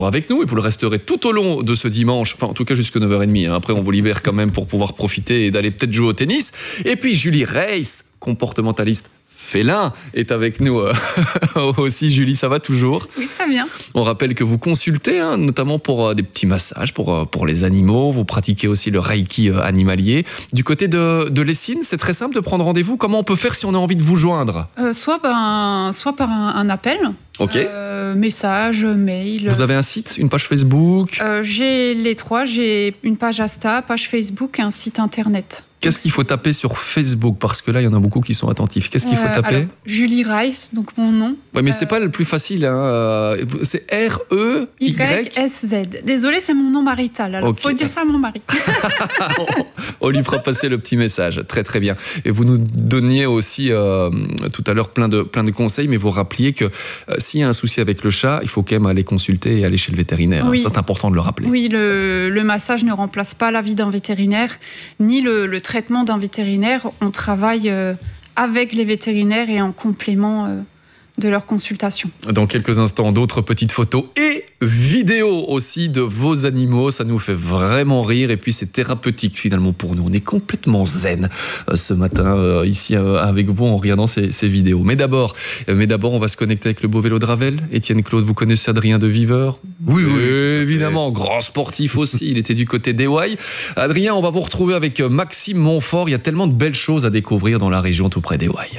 avec nous et vous le resterez tout au long de ce dimanche, enfin en tout cas jusqu'à 9h30. Après, on vous libère quand même pour pouvoir profiter et d'aller peut-être jouer au tennis. Et puis Julie Reiss, comportementaliste félin, est avec nous aussi. Julie, ça va toujours? Oui, très bien. On rappelle que vous consultez, notamment pour des petits massages pour les animaux. Vous pratiquez aussi le Reiki animalier. Du côté de Lessines, c'est très simple de prendre rendez-vous. Comment on peut faire si on a envie de vous joindre? Soit par un appel. Ok. Message, mail. Vous avez un site, une page Facebook? J'ai les trois. J'ai une page Insta, page Facebook et un site internet. Qu'est-ce qu'il faut taper sur Facebook? Parce que là, il y en a beaucoup qui sont attentifs. Qu'est-ce qu'il faut taper? Alors, Julie Reiss, donc mon nom. Oui, mais c'est pas le plus facile. C'est R-E-Y-S-Z. Désolée, c'est mon nom marital. Alors, Okay. faut dire ça à mon mari. On lui fera passer le petit message. Très, très bien. Et vous nous donniez aussi tout à l'heure plein de conseils, mais vous rappeliez que s'il y a un souci avec le chat, il faut quand même aller consulter et aller chez le vétérinaire. Oui. Ça, c'est important de le rappeler. Oui, le massage ne remplace pas l'avis d'un vétérinaire, ni le traitement d'un vétérinaire. On travaille avec les vétérinaires et en complément de leur consultation. Dans quelques instants, d'autres petites photos et vidéos aussi de vos animaux. Ça nous fait vraiment rire et puis c'est thérapeutique finalement pour nous. On est complètement zen ce matin ici avec vous en regardant ces vidéos. Mais d'abord, on va se connecter avec le beau vélo de Ravel. Étienne Claude, vous connaissez Adrien de Viveur? Oui, évidemment. Grand sportif aussi. Il était du côté d'Hawaï. Adrien, on va vous retrouver avec Maxime Montfort. Il y a tellement de belles choses à découvrir dans la région tout près d'Hawaï.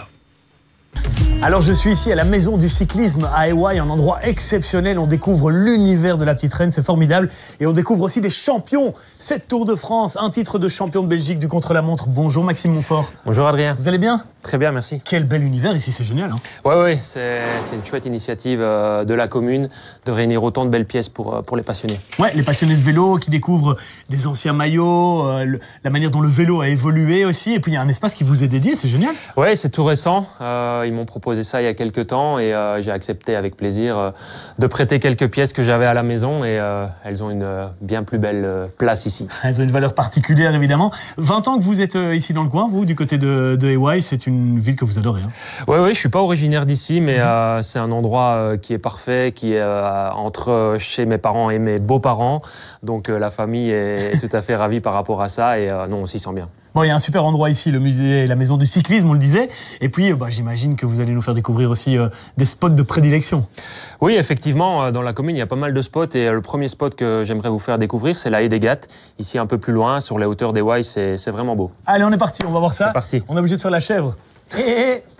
Alors je suis ici à la maison du cyclisme à Hawaï, un endroit exceptionnel. On découvre l'univers de la petite reine, c'est formidable. Et on découvre aussi des champions. 7 Tours de France, un titre de champion de Belgique du contre-la-montre. Bonjour Maxime Montfort. Bonjour Adrien. Vous allez bien? Très bien, merci. Quel bel univers ici, c'est génial. Oui, c'est une chouette initiative de la commune de réunir autant de belles pièces pour les passionnés. Ouais, les passionnés de vélo qui découvrent des anciens maillots, la manière dont le vélo a évolué aussi. Et puis il y a un espace qui vous est dédié, c'est génial. Oui, c'est tout récent. Ils m'ont proposé ça il y a quelques temps et j'ai accepté avec plaisir de prêter quelques pièces que j'avais à la maison et elles ont une bien plus belle place ici. Elles ont une valeur particulière évidemment. 20 ans que vous êtes ici dans le coin, vous, du côté de Hawaï, c'est une ville que vous adorez. Oui, je suis pas originaire d'ici, mais c'est un endroit qui est parfait, qui est entre chez mes parents et mes beaux-parents. Donc la famille est tout à fait ravie par rapport à ça et non, on s'y sent bien. Bon, il y a un super endroit ici, le musée et la maison du cyclisme, on le disait. Et puis, j'imagine que vous allez nous faire découvrir aussi des spots de prédilection. Oui, effectivement, dans la commune, il y a pas mal de spots. Et le premier spot que j'aimerais vous faire découvrir, c'est la Haie des Gattes. Ici, un peu plus loin, sur les hauteurs d'Hawaï, c'est vraiment beau. Allez, on est parti, on va voir ça. C'est parti. On est obligé de faire la chèvre.